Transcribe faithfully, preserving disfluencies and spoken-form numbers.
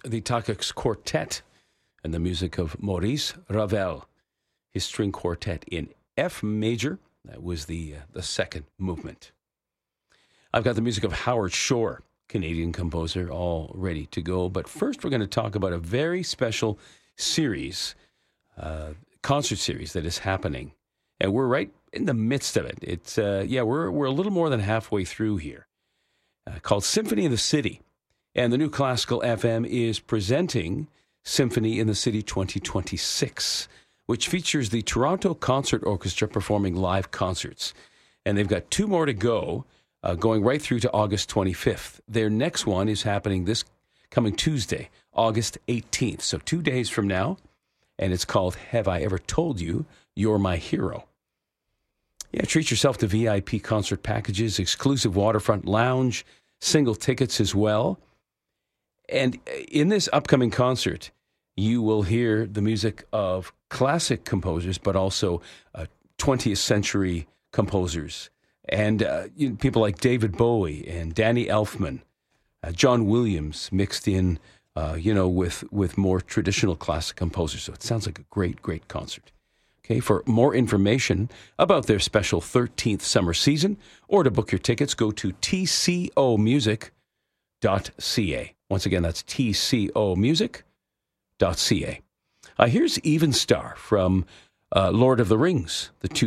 the Takacs Quartet and the music of Maurice Ravel, his string quartet in F major. That was the, uh, the second movement. I've got the music of Howard Shore, Canadian composer, all ready to go. But first, we're going to talk about a very special series, uh, concert series that is happening. And we're right in the midst of it. It's, uh, yeah, we're, we're a little more than halfway through here. Uh, called Symphony in the City. And the new Classical F M is presenting Symphony in the City twenty twenty-six, which features the Toronto Concert Orchestra performing live concerts. And they've got two more to go, uh, going right through to August twenty-fifth. Their next one is happening this coming Tuesday, August eighteenth. So two days from now. And it's called Have I Ever Told You You're My Hero? Yeah, treat yourself to V I P concert packages, exclusive waterfront lounge, single tickets as well. And in this upcoming concert, you will hear the music of classic composers, but also uh, twentieth century composers. And uh, you know, people like David Bowie and Danny Elfman, uh, John Williams mixed in, uh, you know, with, with more traditional classic composers. So it sounds like a great, great concert. Okay, for more information about their special thirteenth summer season or to book your tickets, go to t c o music dot c a. Once again, that's t c o music dot c a. Uh, here's Even Star from uh, Lord of the Rings, the two